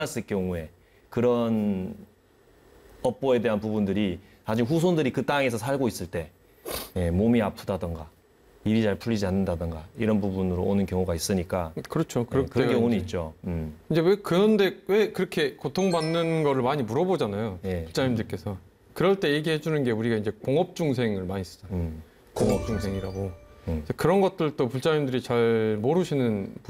했을 경우에 그런 업보에 대한 부분들이 나중에 후손들이 그 땅에서 살고 있을 때 몸이 아프다던가 일이 잘 풀리지 않는다던가 이런 부분으로 오는 경우가 있으니까 그렇죠. 그런 경우는 있죠. 이제 그런데 왜 그렇게 고통받는 거를 많이 물어보잖아요. 불자님들께서. 그럴 때 얘기해 주는 게 우리가 이제 공업중생을 많이 쓰잖아요. 공업중생이라고. 그런 것들도 불자님들이 잘 모르시는